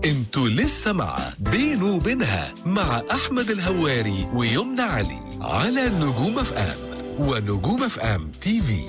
انتوا لسه مع بينه وبينها مع أحمد الهواري ويمنى علي على نجوم اف ام ونجوم اف ام تي في.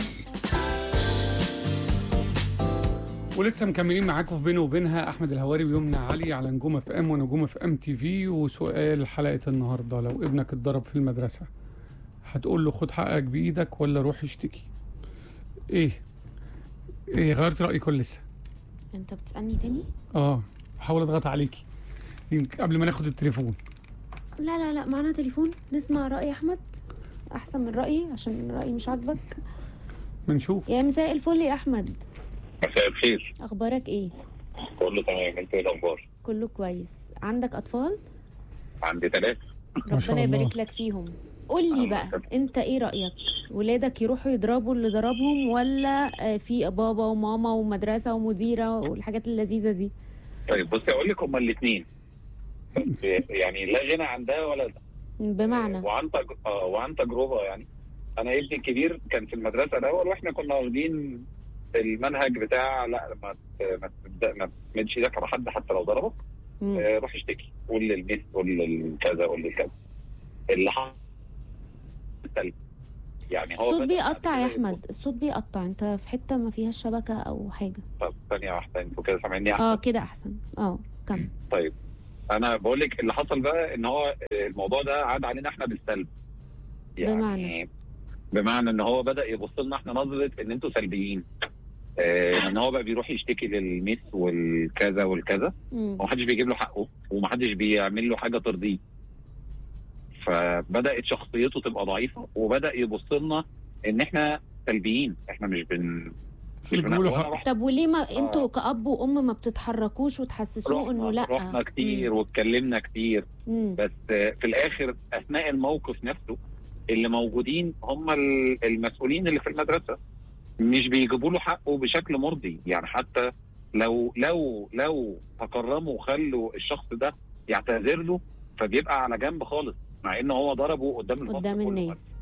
ولسه مكملين معاكم في بينه وبينها احمد الهواري ويمنى علي على نجوم اف ام ونجوم اف ام تي في. وسؤال حلقه النهارده: لو ابنك اتضرب في المدرسه هتقول له خد حقك بايدك ولا روح اشتكي؟ ايه غيرت رايك ولا لسه؟ انت بتسألني تاني؟ بحاول اضغط عليكي يمكن قبل ما ناخد التليفون. لا معنا تليفون، نسمع رأي احمد احسن من رأيي عشان رأيي مش عاجبك. بنشوف. يا مساء الفل يا احمد. مساء الخير. اخبارك ايه؟ كله تمام، انت ايه الاخبار؟ كله كويس. عندك اطفال؟ عندي 3. ما شاء ربنا الله. يبارك لك فيهم. قول لي بقى انت ايه رأيك؟ ولادك يروحوا يضربوا اللي ضربهم ولا في بابا وماما ومدرسة ومديرة والحاجات اللذيذة دي؟ طيب بصي اقول لك، هما الاثنين يعني لا غنى عن ده ولا ده. بمعنى وعن تجربه. يعني انا ابني الكبير كان في المدرسه الاول، واحنا كنا واخدين المنهج بتاع لا ما تمدش ايدك على حد حتى لو ضربك. روح اشتكي، قول للميس، قول للكذا، قول للكذا. اللي حصل يعني هو الصوت بيقطع يا احمد، الصوت بيقطع. انت في حته ما فيهاش شبكه او حاجه؟ طب ثانيه واحده، انتوا كده سامعيني احسن؟ كده احسن. كمل. طيب انا بقول لك اللي حصل بقى ان هو الموضوع ده عاد علينا احنا بالسلب. يعني بمعنى ان هو بدا يبص لنا احنا نظره ان انتوا سلبيين. ان هو بقى بيروح يشتكي للميس والكذا والكذا، ومحدش بيجيب له حقه ومحدش بيعمل له حاجه ترضيه. فبدات شخصيته تبقى ضعيفه، وبدا يبص لنا ان احنا سلبيين، احنا مش بنقول حق. طب وليه ما انتوا كأب وأم ما بتتحركوش وتحسسوه انه لا؟ رحنا كتير واتكلمنا كتير. بس في الاخر اثناء الموقف نفسه اللي موجودين هم المسؤولين اللي في المدرسه مش بيجيبوا له حقه بشكل مرضي. يعني حتى لو تكرموا وخلوا الشخص ده يعتذر له، فبيبقى على جنب خالص، مع ان هو ضربه قدام الناس.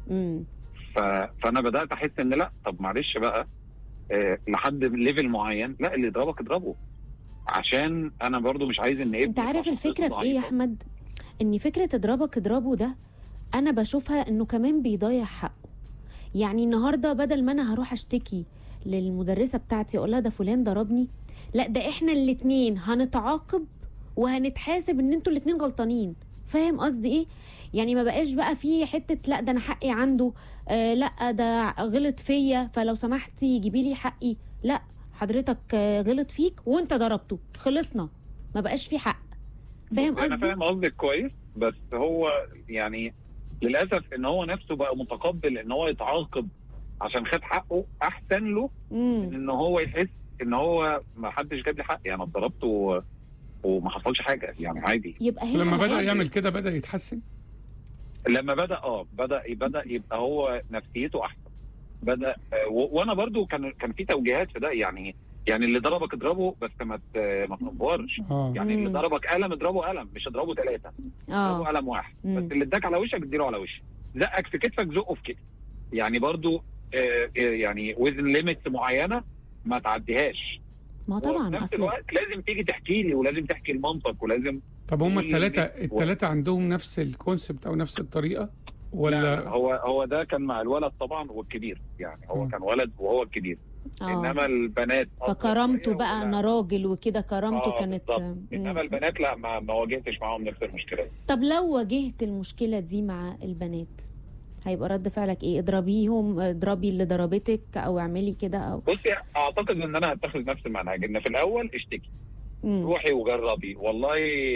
فانا بدات احس ان لا، طب معلش بقى، لحد ليفل معين لا، اللي يضربك اضربه، عشان انا برضو مش عايز ان ابني. انت عارف الفكره في ايه يا احمد؟ ان فكره اضربك اضربه ده انا بشوفها انه كمان بيضيع حقه. يعني النهارده بدل ما انا هروح اشتكي للمدرسه بتاعتي اقول لها ده فلان ضربني، لا ده احنا الاتنين هنتعاقب وهنتحاسب ان انتوا الاتنين غلطانين. فاهم قصدي ايه؟ يعني ما بقاش بقى في حته لا ده انا حقي عنده، لا ده غلط فيا فلو سمحتي جيبي لي حقي. لا، حضرتك غلط فيك وانت ضربته، خلصنا، ما بقاش في حق. فاهم قصدي؟ انا فاهم قصدك كويس، بس هو يعني للاسف ان هو نفسه بقى متقبل ان هو يتعاقب عشان خد حقه احسن له من ان هو يحس ان هو ما حدش جاب لي حقي، انا اتضربت وما حصلش حاجه، يعني عادي. يبقى هنا لما بدا يعمل كده بدا يتحسن. لما بدا يبقى هو نفسيته احسن. بدا وانا برضو كان في توجيهات في ده. يعني اللي ضربك اضربه، بس ما تنفرش. يعني اللي ضربك قلم اضربه قلم، مش اضربه 3. اضربه قلم واحد. بس اللي اداك على وشك اديله على وشك، زقك في كتفك زقه في كتفك. يعني برضو يعني وزن ليميت معينه ما تعديهاش. ما طبعا في نفس الوقت لازم تيجي تحكي لي، ولازم تحكي لمامتك، ولازم. طب هم الثلاثه عندهم نفس الكونسبت او نفس الطريقه ولا؟ هو ده كان مع الولد طبعا والكبير. يعني هو كان ولد وهو الكبير. انما البنات فكرامته بقى انا راجل وكده، كرامته كانت. انما البنات لا، ما واجهتش معاهم نفس المشكله. طب لو واجهت المشكله دي مع البنات هيبقى رد فعلك ايه؟ اضربيهم، اضربي اللي ضربتك، او اعملي كده، او بصي اعتقد ان انا هتخذ نفس المنهج، ان في الاول اشتكي، روحي وجربي. والله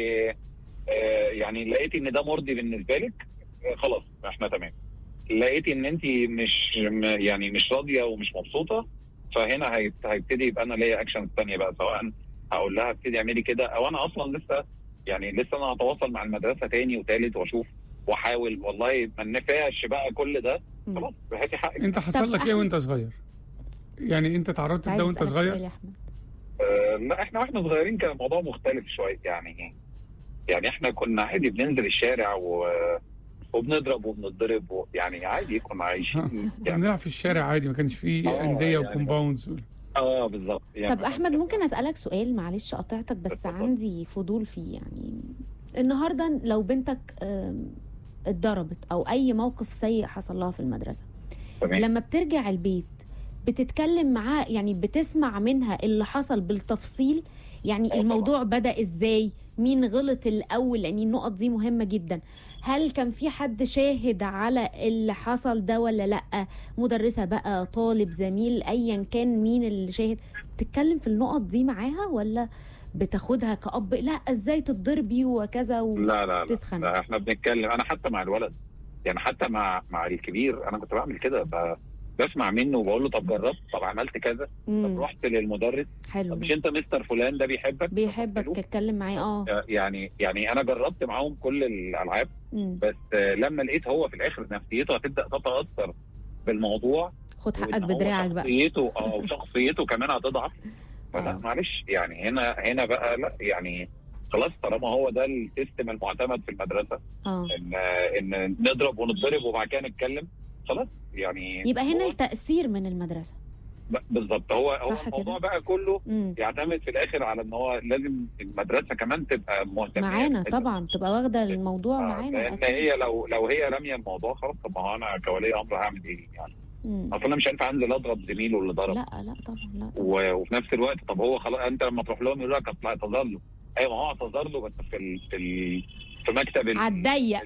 يعني لقيتي ان ده مرضي بالنسبه لك، خلاص احنا تمام. لقيتي ان انت مش راضيه ومش مبسوطه، فهنا هيبتدي يبقى انا ليا اكشن ثانيه بقى، سواء هقول لها ابتدي اعملي كده، او انا اصلا لسه انا هتواصل مع المدرسه تاني وتالت واشوف واحاول. والله ما نفعش بقى كل ده، خلاص هاتي حقك. انت حصل لك ايه وانت صغير؟ يعني انت تعرضت لده وانت صغير؟ لا، احنا واحنا صغيرين كان الموضوع مختلف شويه. يعني احنا كنا عادي بننزل الشارع وبنضرب وبنضرب يعني عادي كنا عايشين. بنلعب في الشارع عادي، ما كانش فيه انديه وكومباوندز. بالظبط يعني. طب احمد ممكن اسالك سؤال؟ معلش قطعتك بس اتفضل. عندي فضول فيه. يعني النهارده لو بنتك اتضربت او اي موقف سيء حصل لها في المدرسه، تمام. لما بترجع البيت بتتكلم معاه؟ يعني بتسمع منها اللي حصل بالتفصيل؟ يعني الموضوع بدأ ازاي؟ مين غلط الاول؟ لان النقط دي مهمه جدا. هل كان في حد شاهد على اللي حصل ده ولا لا؟ مدرسه بقى، طالب، زميل، ايا كان مين اللي شاهد؟ تتكلم في النقط دي معاها ولا بتاخدها كأب لا ازاي تتضربي وكذا لا وتسخن؟ لا احنا بنتكلم، انا حتى مع الولد يعني، حتى مع الكبير انا كنت بعمل كده، بسمع منه وبقول له طب جربت، طب عملت كذا، طب رحت للمدرس، حلو، طب مش انت مستر فلان ده بيحبك اتكلم معاه. يعني انا جربت معاهم كل الالعاب، بس لما لقيت هو في الاخر نفسيته هتبدا تتاثر بالموضوع، خد حقك بدراعك بقى، وشخصيته كمان هتضعف. فلا معلش يعني هنا بقى لا يعني خلاص، طالما هو ده السيستم المعتمد في المدرسه ان نضرب ونتضرب وبعد كده نتكلم، خلاص يعني يبقى هنا التأثير من المدرسة بالظبط. هو الموضوع بقى كله يعتمد في الاخر على ان هو لازم المدرسه كمان تبقى مهتمه معانا طبعا، تبقى واخده الموضوع معانا. لان هي لو هي راميه الموضوع خلاص، طب ما هو انا كولي امر هعمل ايه يعني؟ اصلا انا مش هينفع انزل اضرب زميله اللي ضرب. لا طبعا لا. وفي نفس الوقت طب هو خلاص، انت لما تروح لهم يقول لك اعتذر له، ايوه ما هو اعتذر له بس في مكتب على الضيق